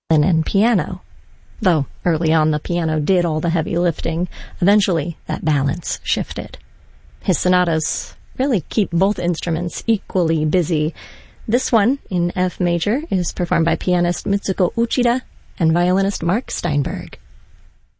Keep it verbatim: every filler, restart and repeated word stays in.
and piano. Though early on the piano did all the heavy lifting, eventually that balance shifted. His sonatas really keep both instruments equally busy. This one, in F major, is performed by pianist Mitsuko Uchida and violinist Mark Steinberg.